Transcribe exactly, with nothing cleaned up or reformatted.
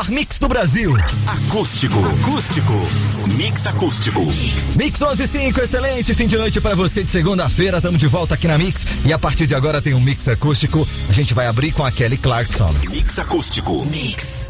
melhor mix do Brasil. Acústico, acústico, mix acústico. Mix onze e cinco, excelente fim de noite pra você de segunda-feira. Estamos de volta aqui na Mix e a partir de agora tem um mix acústico. A gente vai abrir com a Kelly Clarkson. Mix acústico. Mix.